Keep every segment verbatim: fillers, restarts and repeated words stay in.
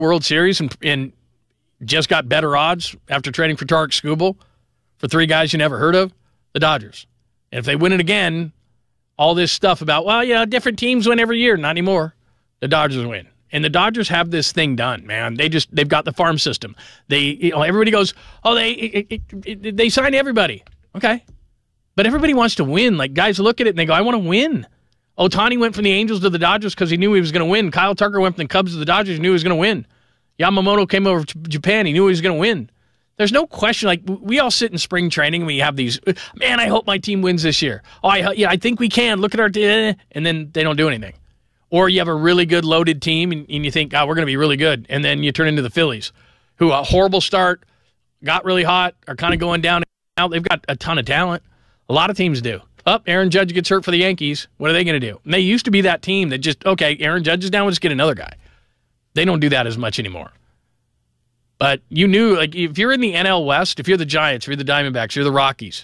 World Series and, and just got better odds after trading for Tarik Skubal for three guys you never heard of? The Dodgers. And if they win it again, all this stuff about, well, yeah, different teams win every year. Not anymore. The Dodgers win. And the Dodgers have this thing done, man. They just, they've got the farm system. They, you know, everybody goes, oh, they, it, it, it, they sign everybody. Okay. But everybody wants to win. Like, guys look at it and they go, I want to win. Ohtani went from the Angels to the Dodgers because he knew he was going to win. Kyle Tucker went from the Cubs to the Dodgers. He knew he was going to win. Yamamoto came over to Japan. He knew he was going to win. There's no question. Like, we all sit in spring training and we have these, man, I hope my team wins this year. Oh, I, yeah, I think we can. Look at our team. And then they don't do anything. Or you have a really good loaded team and, and you think, oh, we're going to be really good. And then you turn into the Phillies, who a horrible start, got really hot, are kind of going down and out. They've got a ton of talent. A lot of teams do. Up, oh, Aaron Judge gets hurt for the Yankees. What are they going to do? And they used to be that team that just, okay, Aaron Judge is down, we'll just get another guy. They don't do that as much anymore. But you knew, like, if you're in the N L West, if you're the Giants, if you're the Diamondbacks, if you're the Rockies,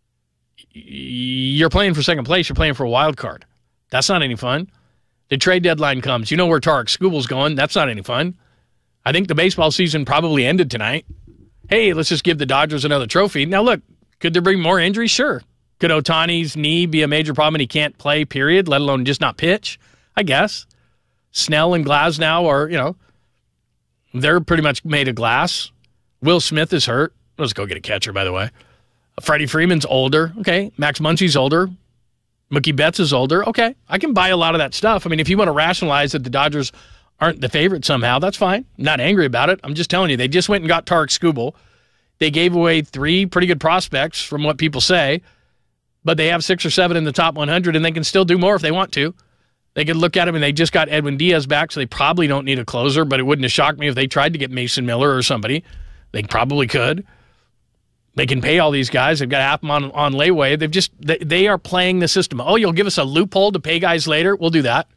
you're playing for second place, you're playing for a wild card. That's not any fun. The trade deadline comes. You know where Tarik Skubal's going. That's not any fun. I think the baseball season probably ended tonight. Hey, let's just give the Dodgers another trophy. Now, look, could there bring more injuries? Sure. Could Ohtani's knee be a major problem and he can't play, period, let alone just not pitch? I guess. Snell and Glasnow are, you know, they're pretty much made of glass. Will Smith is hurt. Let's go get a catcher, by the way. Freddie Freeman's older. Okay. Max Muncy's older. Mookie Betts is older. Okay. I can buy a lot of that stuff. I mean, if you want to rationalize that the Dodgers aren't the favorite somehow, that's fine. I'm not angry about it. I'm just telling you, they just went and got Tarik Skubal. They gave away three pretty good prospects from what people say, but they have six or seven in the top one hundred, and they can still do more if they want to. They could look at them, and they just got Edwin Diaz back, so they probably don't need a closer, but it wouldn't have shocked me if they tried to get Mason Miller or somebody. They probably could. They can pay all these guys. They've got half them on, on layaway. They've just, they, they are playing the system. Oh, you'll give us a loophole to pay guys later? We'll do that.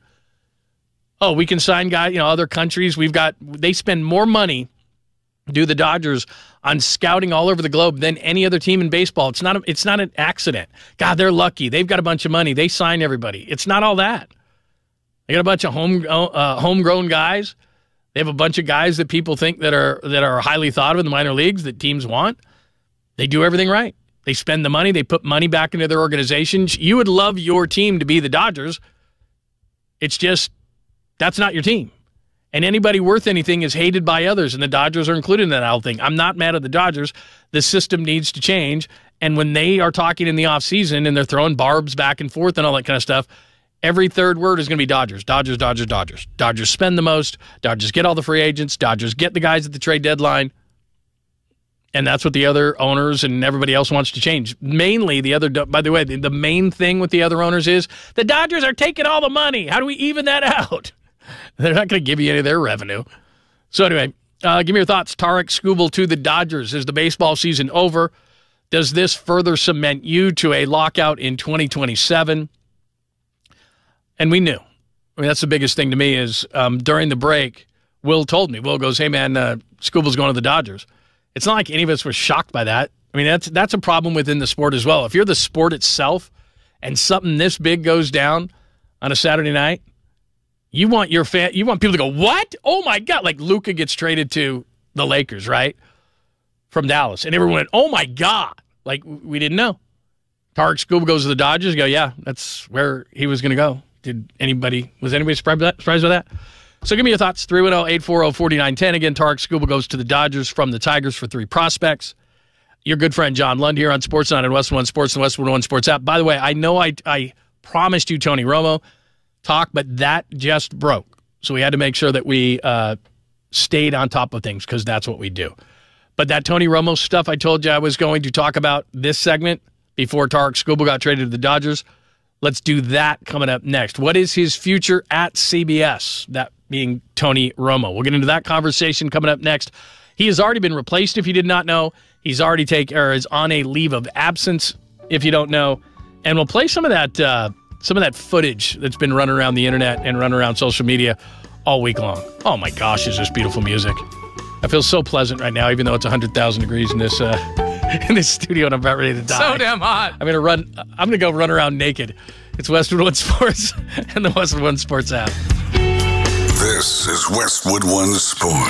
Oh, we can sign guys, you know, other countries. We've got, they spend more money, do the Dodgers, on scouting all over the globe than any other team in baseball. It's not, a, it's not an accident. God, they're lucky. They've got a bunch of money. They sign everybody. It's not all that. They got a bunch of home uh, homegrown guys. They have a bunch of guys that people think that are that are highly thought of in the minor leagues that teams want. They do everything right. They spend the money. They put money back into their organizations. You would love your team to be the Dodgers. It's just, that's not your team. And anybody worth anything is hated by others, and the Dodgers are included in that whole thing. I'm not mad at the Dodgers. The system needs to change. And when they are talking in the offseason and they're throwing barbs back and forth and all that kind of stuff, every third word is going to be Dodgers, Dodgers, Dodgers, Dodgers. Dodgers spend the most. Dodgers get all the free agents. Dodgers get the guys at the trade deadline. And that's what the other owners and everybody else wants to change. Mainly the other, by the way, the, the main thing with the other owners is the Dodgers are taking all the money. How do we even that out? They're not going to give you any of their revenue. So anyway, uh, give me your thoughts. Tarik Skubal to the Dodgers. Is the baseball season over? Does this further cement you to a lockout in twenty twenty-seven? And we knew. I mean, that's the biggest thing to me is um, during the break, Will told me. Will goes, hey, man, uh, Skubal's going to the Dodgers. It's not like any of us were shocked by that. I mean, that's that's a problem within the sport as well. If you're the sport itself and something this big goes down on a Saturday night, you want your fan, you want people to go, what? Oh, my God. Like Luka gets traded to the Lakers, right? From Dallas. And everyone went, oh, my God. Like, we didn't know. Tarik Skubal goes to the Dodgers. You go, yeah, that's where he was going to go. Did anybody, was anybody surprised by that? Surprised by that? So give me your thoughts. three one zero, eight four zero, four nine one zero. Again, Tarik Skubal goes to the Dodgers from the Tigers for three prospects. Your good friend John Lund here on Sportsnet and West One Sports and West One Sports app. By the way, I know I, I promised you Tony Romo talk, but that just broke. So we had to make sure that we uh, stayed on top of things because that's what we do. But that Tony Romo stuff I told you I was going to talk about this segment before Tarik Skubal got traded to the Dodgers, let's do that coming up next. What is his future at C B S? That being Tony Romo. We'll get into that conversation coming up next. He has already been replaced, if you did not know. He's already take or is on a leave of absence, if you don't know. And we'll play some of that uh, some of that footage that's been running around the internet and running around social media all week long. Oh my gosh, is this beautiful music. I feel so pleasant right now, even though it's one hundred thousand degrees in this uh, in this studio and I'm about ready to die. So damn hot. I'm gonna run. I'm gonna go run around naked. It's Westwood One Sports and the Westwood One Sports app. This is Westwood One Sports.